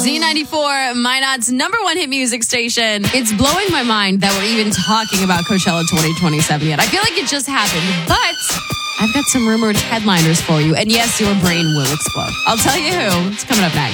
Z94, Minot's number one hit music station. It's blowing my mind that we're even talking about Coachella 2027 yet. I feel like it just happened, but I've got some rumored headliners for you. And yes, your brain will explode. I'll tell you who. It's coming up next.